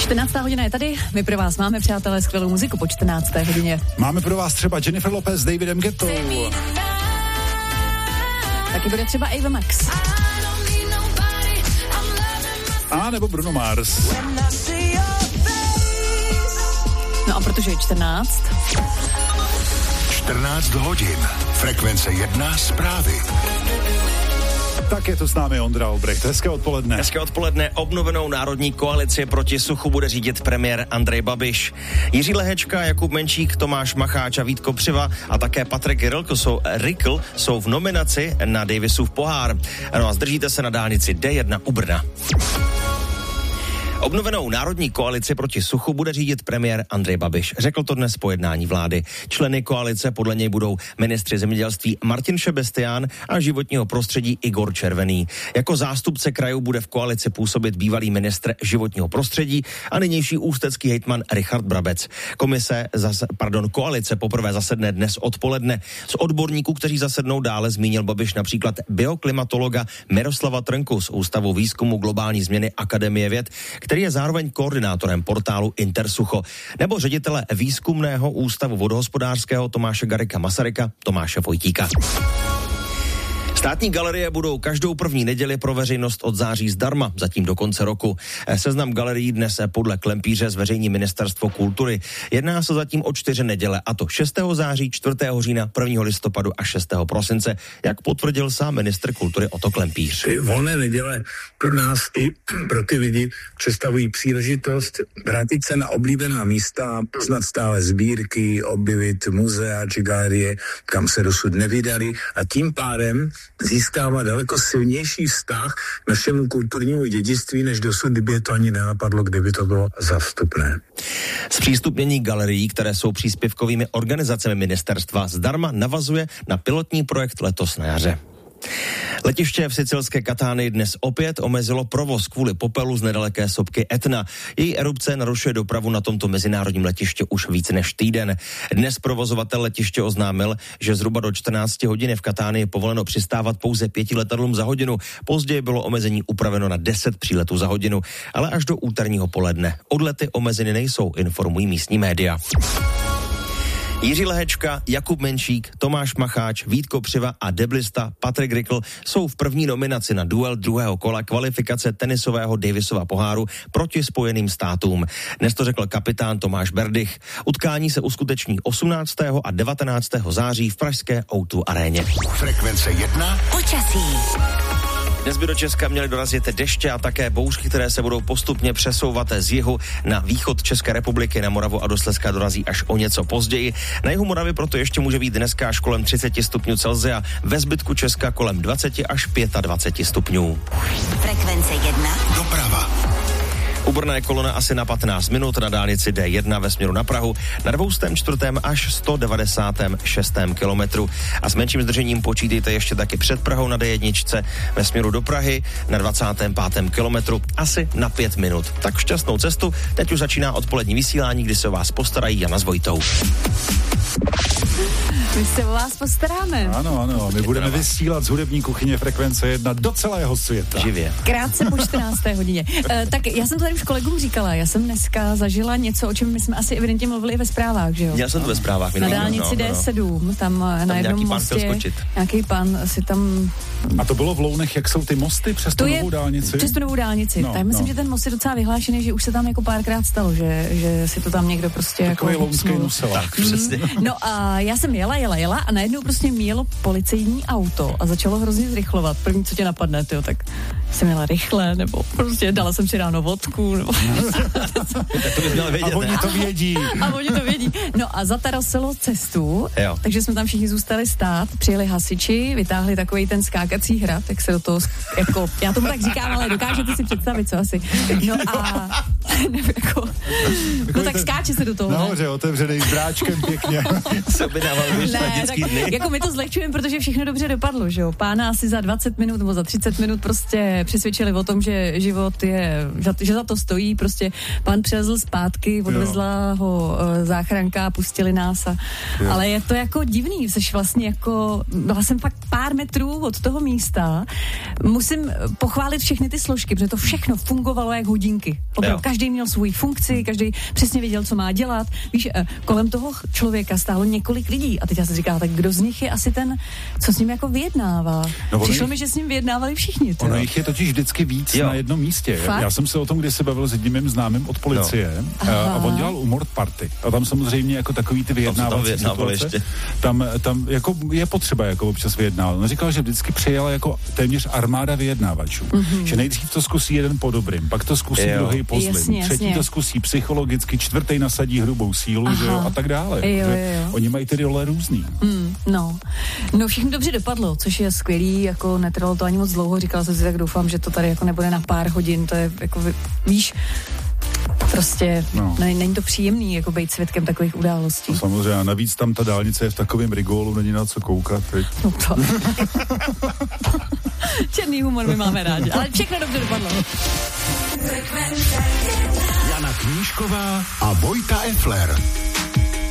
14. hodina je tady, my pro vás máme, přátelé, skvělou muziku po 14. hodině. Máme pro vás třeba Jennifer Lopez s Davidem Guettou. Taky bude třeba Ava Max. A nebo Bruno Mars. No a protože je 14. 14 hodin. Frekvence 1 zprávy. Tak je tu s námi Ondra Obrecht. Hezké odpoledne. Hezké odpoledne. Obnovenou národní koalici proti suchu bude řídit premiér Andrej Babiš. Jiří Lehečka, Jakub Menšík, Tomáš Macháč a Vít Kopřiva a také Patrik Rykl jsou v nominaci na Davisův pohár. No a zdržíte se na dálnici D1 u Brna. Obnovenou národní koalici proti suchu bude řídit premiér Andrej Babiš. Řekl to dnes po jednání vlády. Členy koalice podle něj budou ministři zemědělství Martin Šebestián a životního prostředí Igor Červený. Jako zástupce krajů bude v koalici působit bývalý ministr životního prostředí a nynější ústecký hejtman Richard Brabec. Koalice poprvé zasedne dnes odpoledne. Z odborníků, kteří zasednou dále, zmínil Babiš například bioklimatologa Miroslava Trnku z Ústavu výzkumu globální změny Akademie věd, který je zároveň koordinátorem portálu Intersucho, nebo ředitele výzkumného ústavu vodohospodářského Tomáše Garrigua Masaryka Tomáše Vojtíka. Státní galerie budou každou první neděli pro veřejnost od září zdarma, zatím do konce roku. Seznam galerií dnes podle Klempíře zveřejní Ministerstvo kultury. Jedná se zatím o 4 neděle, a to 6. září, 4. října, 1. listopadu a 6. prosince, jak potvrdil sám ministr kultury Otto Klempíř. Ty volné neděle pro nás i pro ty lidi představují příležitost vrátit se na oblíbená místa, poznat stále sbírky, objevit muzea či galerie, kam se dosud nevydali, a tím pádem získává daleko silnější vztah k našemu kulturnímu dědictví, než dosud, kdyby je to ani nenapadlo, kdyby to bylo zástupné. Zpřístupnění galerií, které jsou příspěvkovými organizacemi ministerstva, zdarma navazuje na pilotní projekt letos na jaře. Letiště v sicilské Katánii dnes opět omezilo provoz kvůli popelu z nedaleké sopky Etna. Její erupce narušuje dopravu na tomto mezinárodním letiště už víc než týden. Dnes provozovatel letiště oznámil, že zhruba do 14 hodin v Katánii je povoleno přistávat pouze 5 letadlům za hodinu. Později bylo omezení upraveno na 10 příletů za hodinu, ale až do úterního poledne. Odlety omezeny nejsou, informují místní média. Jiří Lehečka, Jakub Menšík, Tomáš Macháč, Vít Kopřiva a deblista Patrik Rykl jsou v první nominaci na duel druhého kola kvalifikace tenisového Davisova poháru proti Spojeným státům. Dnes to řekl kapitán Tomáš Berdych. Utkání se uskuteční 18. a 19. září v pražské O2 aréně. Frekvence 1. Počasí. Dnes by do Česka měly dorazit deště a také bouřky, které se budou postupně přesouvat z jihu na východ České republiky. Na Moravu a do Slezska dorazí až o něco později. Na jihu Moravy proto ještě může být dneska až kolem 30 stupňů Celsia, ve zbytku Česka kolem 20 až 25 stupňů. Frekvence 1. Doprava. U Brna je kolona asi na 15 minut, na dálnici D1 ve směru na Prahu, na 204. až 196. kilometru. A s menším zdržením počítejte ještě taky před Prahou na D1 ve směru do Prahy na 25. kilometru asi na 5 minut. Tak šťastnou cestu, teď už začíná odpolední vysílání, kdy se o vás postarají Jana s Vojtou. My se o vás postaráme. Ano, my budeme vysílat z hudební kuchyně Frekvence 1 do celého světa. Živě. Krátce po 14. hodině. Tak já jsem to tady už kolegům říkala, já jsem dneska zažila něco, o čem my jsme asi evidentně mluvili i ve zprávách, že jo? Já jsem to ve zprávách. Na dálnici D7, tam na jednom mostě, nějaký pán si tam... A to bylo v Lounech, jak jsou ty mosty přes tu novou dálnici? Přes tu novou dálnici. Tak myslím, že ten most je docela vyhlášený, že už se tam jako párkrát stalo, že si to tam někdo prostě takový jako... lounský nuselák. No a já jsem jela a najednou prostě mělo policejní auto a začalo hrozně zrychlovat. První, co tě napadne, tyjo, tak jsem jela rychle, nebo prostě dala jsem si ráno vodku, nebo... To bys měla vědět, a oni to vědí. No a zatarasilo cestu, takže jsme tam všichni zůstali stát, přijeli hasiči, vytáhli takovej ten skákací hrad, tak se do toho, jako, já tomu tak říkám, ale dokážete si představit, co asi. No a... no tak skáče se do toho. Nahoře, otevřený dráčkem pěkně. Jako my to zlehčujeme, protože všechno dobře dopadlo, že jo. Pána asi za 20 minut nebo za 30 minut prostě přesvědčili o tom, že život je, že za to stojí, prostě pán přilezl zpátky, odvezla ho záchranka a pustili nás ale je to jako divný, seš vlastně jako, byla jsem fakt pár metrů od toho místa, musím pochválit všechny ty složky, protože to všechno fungovalo jak hodinky. Každý každý měl svou funkci, každý přesně věděl, co má dělat. Víš, kolem toho člověka stálo několik lidí a teď já se říkám, tak kdo z nich je asi ten, co s ním jako vyjednává? No, přišlo mi, že s ním vyjednávali všichni. Ono jich je totiž vždycky víc na jednom místě. Fakt? Já jsem se o tom kdysi bavil s jedním mým známým od policie a on dělal u Mord Party a tam samozřejmě jako takový ty vyjednávací situace, tam jako je potřeba jako občas vyjednávat. On říkal, že vždycky přijela jako téměř armáda vyjednávačů. Že nejdřív to zkusí jeden po dobrým, pak to zkusí druhý po zlým, třetí to zkusí psychologicky, čtvrtý nasadí hrubou sílu, že jo, a tak dále. Jo. Oni mají ty role různý. No, všechno dobře dopadlo, což je skvělý, jako netrvalo to ani moc dlouho, říkala jsem si, tak doufám, že to tady jako nebude na pár hodin, to je jako, víš, prostě není to příjemný, jako být svědkem takových událostí. No, samozřejmě, navíc tam ta dálnice je v takovém rigólu, není na co koukat. No to. Černý humor my máme rádi, ale všechno dobře dopadlo. Jana Knížková a Vojta Effler.